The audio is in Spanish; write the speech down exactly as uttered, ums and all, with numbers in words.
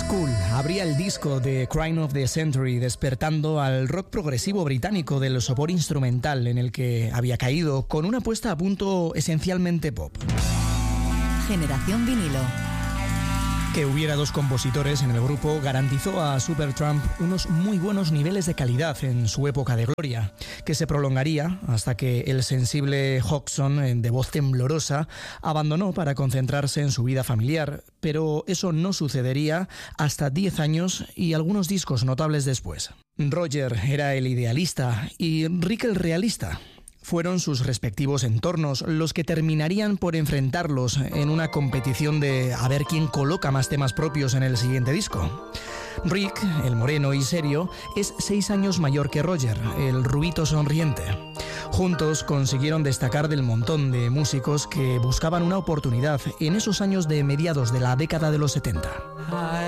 Cool abría el disco de Crime of the Century, despertando al rock progresivo británico del sopor instrumental en el que había caído, con una puesta a punto esencialmente pop. Generación vinilo. Que hubiera dos compositores en el grupo garantizó a Supertramp unos muy buenos niveles de calidad en su época de gloria, que se prolongaría hasta que el sensible Hodgson, de voz temblorosa, abandonó para concentrarse en su vida familiar, pero eso no sucedería hasta diez años y algunos discos notables después. Roger era el idealista y Rick el realista. Fueron sus respectivos entornos los que terminarían por enfrentarlos en una competición de a ver quién coloca más temas propios en el siguiente disco. Rick, el moreno y serio, es seis años mayor que Roger, el rubito sonriente. Juntos consiguieron destacar del montón de músicos que buscaban una oportunidad en esos años de mediados de la década de los setenta.